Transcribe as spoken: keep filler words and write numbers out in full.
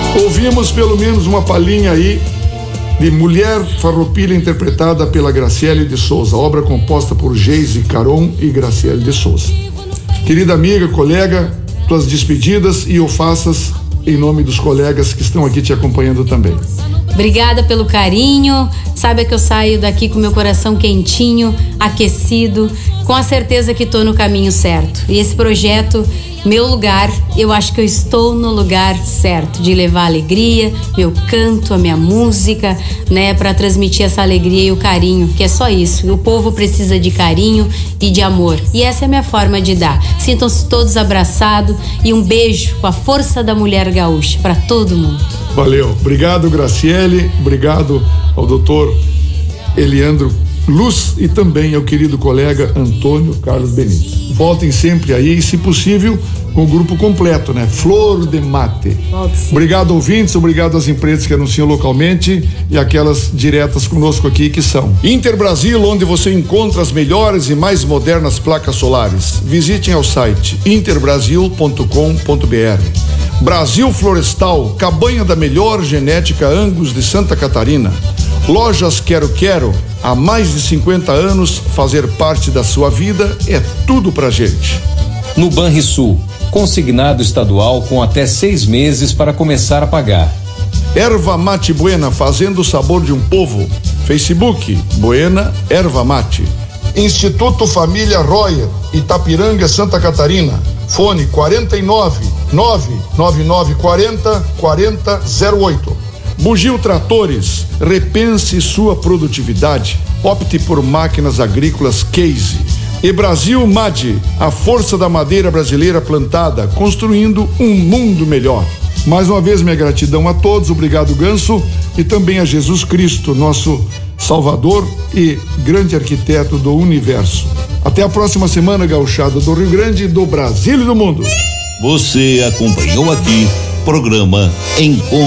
Ouvimos pelo menos uma palhinha aí de Mulher Farroupilha, interpretada pela Graciele de Souza, obra composta por Geise Caron e Graciele de Souza. Querida amiga, colega, tuas despedidas e o faças em nome dos colegas que estão aqui te acompanhando também. Obrigada pelo carinho, saiba que eu saio daqui com meu coração quentinho, aquecido, com a certeza que estou no caminho certo. E esse projeto, meu lugar, eu acho que eu estou no lugar certo, de levar alegria, meu canto, a minha música, né, para transmitir essa alegria e o carinho, que é só isso. O povo precisa de carinho e de amor, e essa é a minha forma de dar. Sintam-se todos abraçados e um beijo com a força da mulher gaúcha para todo mundo. Valeu, obrigado Graciele, obrigado ao doutor Eliandro Luz e também ao querido colega Antônio Carlos Benítez. Voltem sempre aí e, se possível, com o grupo completo, né? Flor de Mate. Obrigado, ouvintes, obrigado às empresas que anunciam localmente e aquelas diretas conosco aqui, que são Inter Brasil, onde você encontra as melhores e mais modernas placas solares. Visitem ao site interbrasil ponto com ponto br. Brasil Florestal, cabanha da melhor genética Angus de Santa Catarina. Lojas Quero Quero, há mais de cinquenta anos, fazer parte da sua vida é tudo pra gente. No Banrisul, consignado estadual com até seis meses para começar a pagar. Erva Mate Buena, fazendo o sabor de um povo. Facebook, Buena Erva Mate. Instituto Família Royer, Itapiranga, Santa Catarina. Fone quarenta e nove, nove nove nove quarenta, quarenta zero oito. Bugio Tratores, repense sua produtividade, opte por máquinas agrícolas Case. E Brasil M A D, a força da madeira brasileira plantada, construindo um mundo melhor. Mais uma vez, minha gratidão a todos, obrigado Ganso, e também a Jesus Cristo, nosso Salvador e grande arquiteto do universo. Até a próxima semana, gauchada do Rio Grande, do Brasil e do mundo. Você acompanhou aqui programa Encontro